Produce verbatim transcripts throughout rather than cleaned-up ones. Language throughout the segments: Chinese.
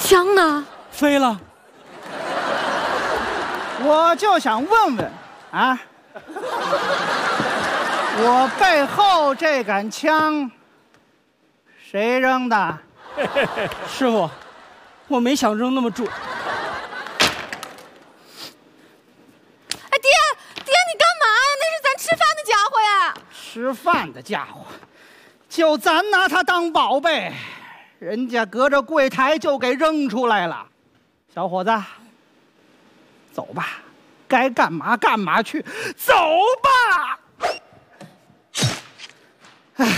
枪呢？ 飞了。 我就想问问啊，我背后这杆枪谁扔的？ 师傅，我没想扔那么准。 哎，爹，爹，你干嘛呀？那是咱吃饭的家伙呀！ 吃饭的家伙，就咱拿他当宝贝，人家隔着柜台就给扔出来了。小伙子，走吧，该干嘛干嘛去，走吧。唉。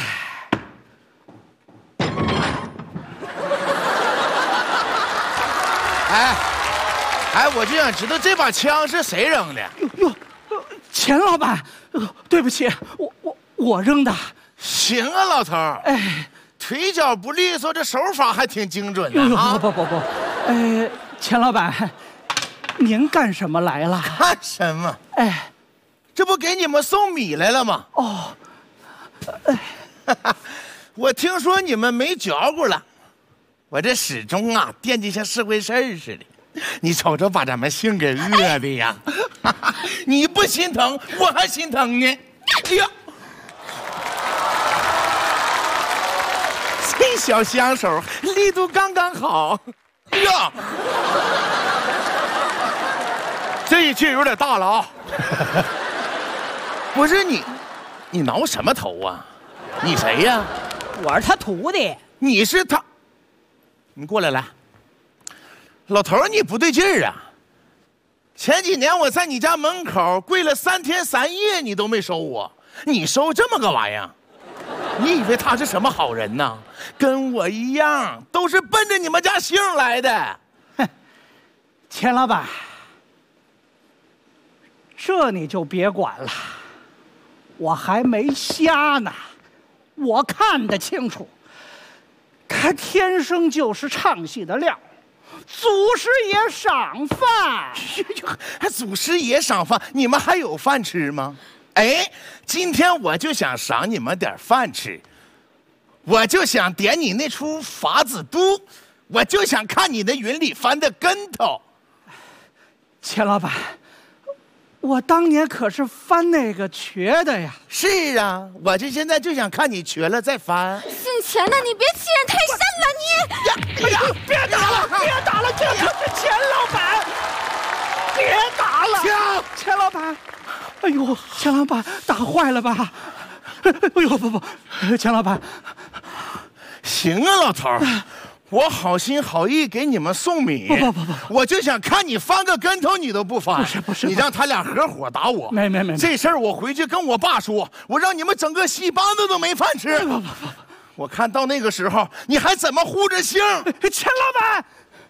哎，哎，我就想知道这把枪是谁扔的？ 哟哟，钱老板，对不起，我我我扔的。 行啊，老头儿， 哎， 腿脚不利索，这手法还挺精准的啊！ 不不不不，呃，钱老板，您干什么来了？ 干什么？ 哎， 这不给你们送米来了吗？ 哦， 哎，我听说你们没脚骨了。我这始终啊惦记像是回事儿似的，你瞅瞅把咱们姓给饿的呀！你不心疼，我还心疼呢。哎呀，这小香手力度刚刚好。哎呀，这一气有点大了啊！不是你，你挠什么头啊？你谁呀？ 我是他徒弟。 你是他。你过来来，老头儿，你不对劲儿啊！前几年我在你家门口跪了三天三夜，你都没收我，你收这么个玩意儿？你以为他是什么好人呢？跟我一样，都是奔着你们家姓来的。 哼，钱老板，这你就别管了，我还没瞎呢，我看得清楚。他天生就是唱戏的料，祖师爷赏饭。 还祖师爷赏饭，你们还有饭吃吗？哎，今天我就想赏你们点饭吃，我就想点你那出法子都，我就想看你那云里翻的跟头。 钱老板，我当年可是翻那个瘸的呀。 是啊，我这现在就想看你瘸了再翻。 姓钱的，你别欺人太甚了，你！ 呀，哎呀，别打了，别打了，这可是钱老板，别打了， 钱钱老板，哎呦，钱老板打坏了吧？哎呦，不不，钱老板， 行啊，老头儿。我好心好意给你们送米， 不不不不， 我就想看你翻个跟头，你都不翻。 不是不是， 你让他俩合伙打我。 没没没， 这事儿我回去跟我爸说，我让你们整个戏班子都没饭吃。 不不不， 我看到那个时候你还怎么护着姓？ 钱老板，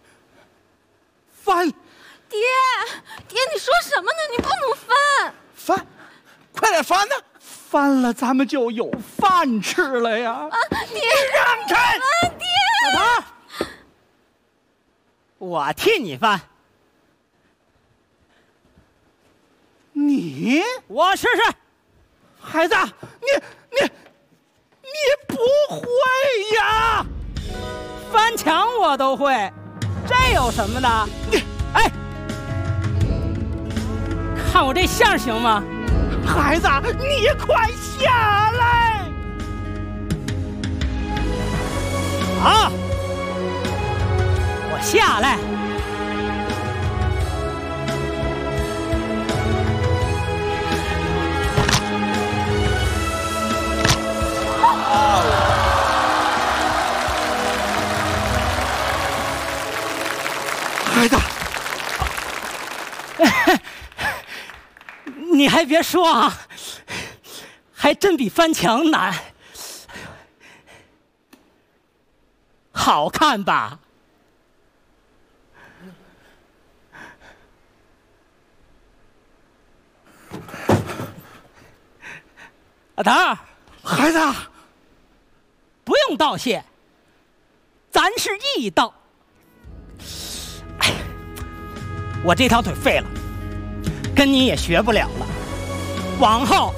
翻， 爹，爹，你说什么呢？你不能翻， 翻，快点翻呢！ 翻了咱们就有饭吃了呀！ 啊，爹， 让开！ 啊，爹。 老头，我替你翻， 你我试试。 孩子，你你你不会呀？ 翻墙我都会，这有什么的？你哎，看我这相行吗？ 孩子，你快下来！ 好，我下来。 孩子， 你还别说啊，还真比翻墙难。好看吧？老头儿， 孩子， 不用道谢，咱是义道。哎，我这条腿废了，跟你也学不了了，往后